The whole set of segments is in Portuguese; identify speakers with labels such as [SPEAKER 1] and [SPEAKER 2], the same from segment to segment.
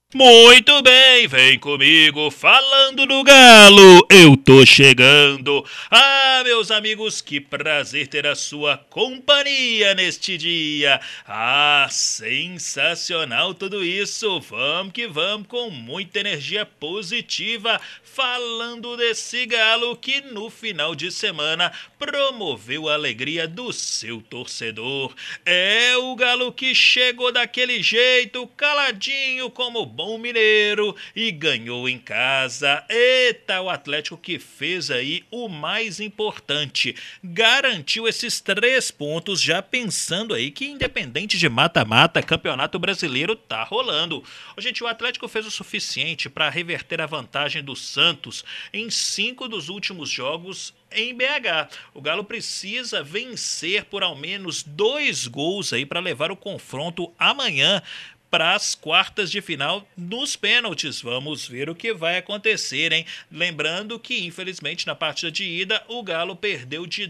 [SPEAKER 1] Muito bem, vem comigo, falando do Galo, eu tô chegando. Ah, meus amigos, que prazer ter a sua companhia neste dia. Ah, sensacional tudo isso. Vamos que vamos com muita energia positiva, falando desse Galo que no final de semana promoveu a alegria do seu torcedor. É o Galo que chegou daquele jeito, caladinho como bom mineiro e ganhou em casa. Eita, o Atlético que fez aí o mais importante, garantiu esses 3 pontos, já pensando aí que independente de mata-mata, campeonato brasileiro tá rolando. Gente, o Atlético fez o suficiente para reverter a vantagem do Santos em 5 dos últimos jogos em BH. O Galo precisa vencer por ao menos 2 gols aí para levar o confronto amanhã para as quartas de final nos pênaltis. Vamos ver o que vai acontecer, hein? Lembrando que, infelizmente, na partida de ida, o Galo perdeu de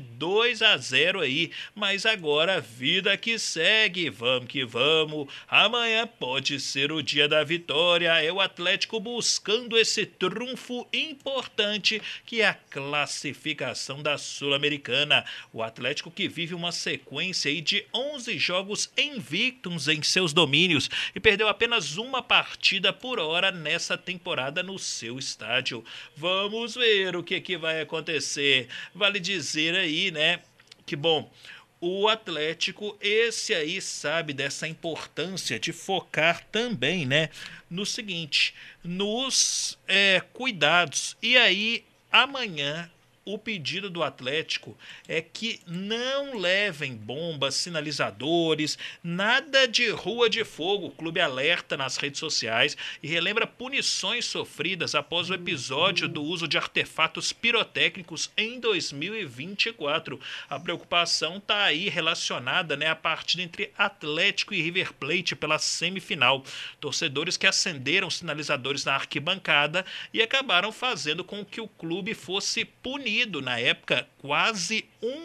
[SPEAKER 1] 2-0 aí, mas agora vida que segue, vamos que vamos. Amanhã pode ser o dia da vitória, é o Atlético buscando esse trunfo importante que é a classificação da Sul-Americana. O Atlético que vive uma sequência aí de 11 jogos invictos em seus domínios e perdeu apenas uma partida por hora nessa temporada no seu estádio. Vamos ver o que vai acontecer. Vale dizer aí, né, que bom, o Atlético, esse aí sabe dessa importância de focar também, né, no seguinte, nos cuidados. E aí, amanhã, o pedido do Atlético é que não levem bombas, sinalizadores, nada de rua de fogo. O clube alerta nas redes sociais e relembra punições sofridas após o episódio do uso de artefatos pirotécnicos em 2024. A preocupação está aí relacionada, né, à partida entre Atlético e River Plate pela semifinal. Torcedores que acenderam sinalizadores na arquibancada e acabaram fazendo com que o clube fosse punido. Na época, quase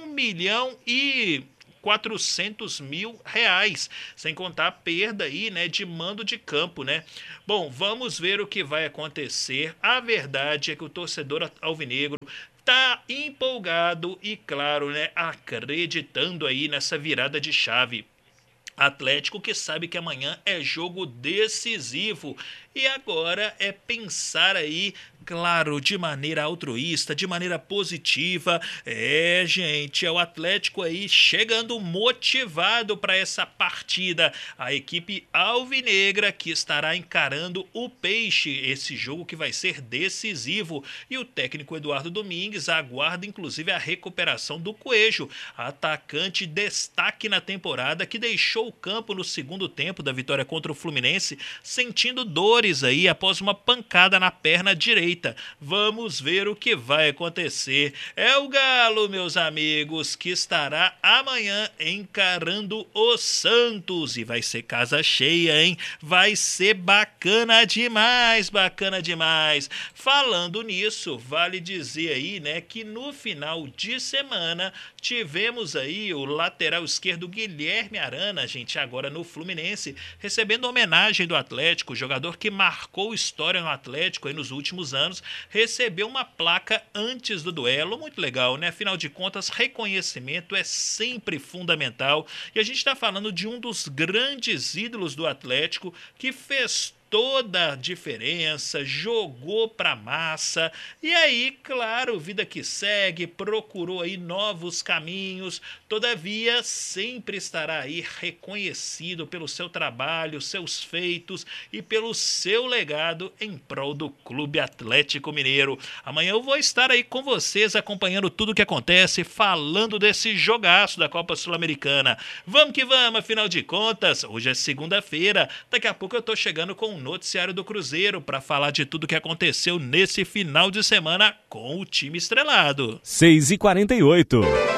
[SPEAKER 1] 1.400.000 reais, sem contar a perda aí, né, de mando de campo, né? Bom, vamos ver o que vai acontecer. A verdade é que o torcedor alvinegro tá empolgado e, claro, né, acreditando aí nessa virada de chave. Atlético que sabe que amanhã é jogo decisivo e agora é pensar aí, claro, de maneira altruísta, de maneira positiva. Gente, é o Atlético aí chegando motivado para essa partida. A equipe alvinegra que estará encarando o Peixe, esse jogo que vai ser decisivo. E o técnico Eduardo Domingues aguarda inclusive a recuperação do Coelho, atacante destaque na temporada que deixou o campo no segundo tempo da vitória contra o Fluminense, sentindo dores aí após uma pancada na perna direita. Vamos ver o que vai acontecer. É o Galo, meus amigos, que estará amanhã encarando o Santos e vai ser casa cheia, hein? Vai ser bacana demais, bacana demais. Falando nisso, vale dizer aí, né, que no final de semana tivemos aí o lateral esquerdo Guilherme Arana, gente, agora no Fluminense, recebendo homenagem do Atlético, jogador que marcou história no Atlético aí nos últimos anos, recebeu uma placa antes do duelo, muito legal, né? Afinal de contas, reconhecimento é sempre fundamental e a gente está falando de um dos grandes ídolos do Atlético que fez toda a diferença, jogou pra massa, e aí, claro, vida que segue, procurou aí novos caminhos, todavia sempre estará aí reconhecido pelo seu trabalho, seus feitos e pelo seu legado em prol do Clube Atlético Mineiro. Amanhã eu vou estar aí com vocês acompanhando tudo o que acontece, falando desse jogaço da Copa Sul-Americana. Vamos que vamos, afinal de contas, hoje é segunda-feira, daqui a pouco eu tô chegando com um noticiário do Cruzeiro para falar de tudo que aconteceu nesse final de semana com o time estrelado.
[SPEAKER 2] 6h48.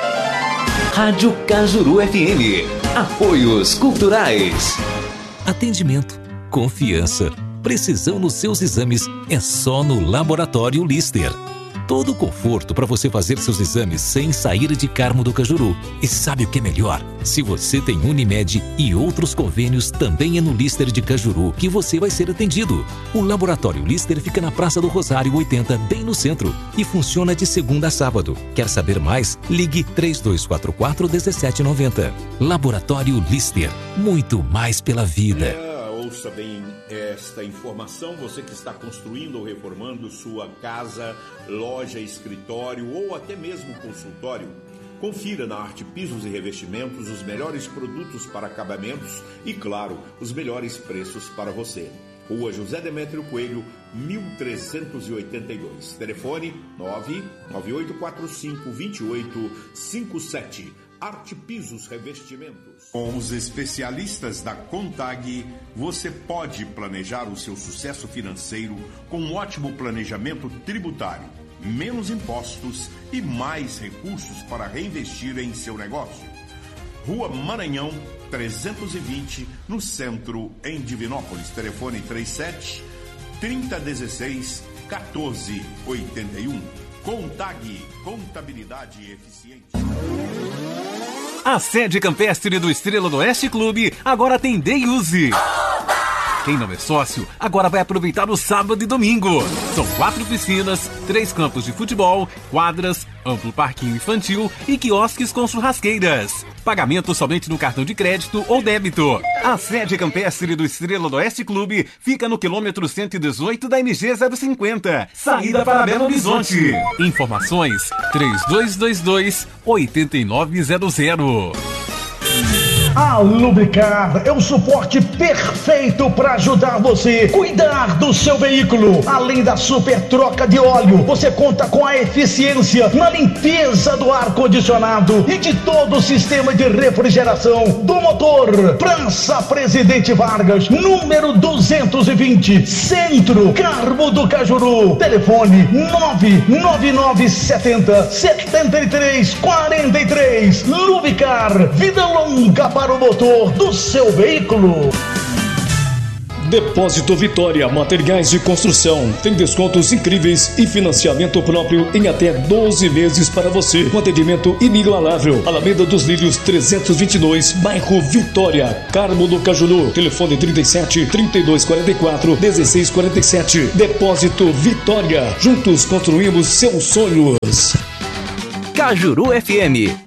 [SPEAKER 3] Rádio Cajuru FM. Apoios Culturais.
[SPEAKER 4] Atendimento, confiança, precisão nos seus exames é só no Laboratório Lister. todo o conforto para você fazer seus exames sem sair de Carmo do Cajuru. E sabe o que é melhor? Se você tem Unimed e outros convênios, também é no Lister de Cajuru que você vai ser atendido. O Laboratório Lister fica na Praça do Rosário 80, bem no centro, e funciona de segunda a sábado. Quer saber mais? Ligue 3244-1790. Laboratório Lister, muito mais pela vida.
[SPEAKER 2] Ouça bem esta informação, você que está construindo ou reformando sua casa, loja, escritório ou até mesmo consultório. Confira na Arte Pisos e Revestimentos os melhores produtos para acabamentos e, claro, os melhores preços para você. Rua José Demétrio Coelho, 1382. Telefone 998452857. Arte Pisos Revestimentos. Com os especialistas da Contag, você pode planejar o seu sucesso financeiro com um ótimo planejamento tributário, menos impostos e mais recursos para reinvestir em seu negócio. Rua Maranhão, 320, no centro, em Divinópolis. Telefone 37-3016-1481. Contag, contabilidade eficiente.
[SPEAKER 5] A sede campestre do Estrela do Oeste Clube agora tem Day Use. Quem não é sócio, agora vai aproveitar o sábado e domingo. São 4 piscinas, 3 campos de futebol, quadras, amplo parquinho infantil e quiosques com churrasqueiras. Pagamento somente no cartão de crédito ou débito. A sede campestre do Estrela do Oeste Clube fica no quilômetro 118 da MG 050, saída para Belo Horizonte. Informações 3222-8900.
[SPEAKER 6] A Lubricar é o suporte perfeito para ajudar você a cuidar do seu veículo. Além da super troca de óleo, você conta com a eficiência na limpeza do ar-condicionado e de todo o sistema de refrigeração do motor. Praça Presidente Vargas, número 220, Centro, Carmo do Cajuru. Telefone 99970-7343. Lubricar, vida longa para o motor do seu veículo.
[SPEAKER 7] Depósito Vitória, materiais de construção. Tem descontos incríveis e financiamento próprio em até 12 meses para você. Com atendimento inigualável. Alameda dos Lírios 322, bairro Vitória, Carmo do Cajuru. Telefone 37-3244-1647. Depósito Vitória. Juntos construímos seus sonhos.
[SPEAKER 3] Cajuru FM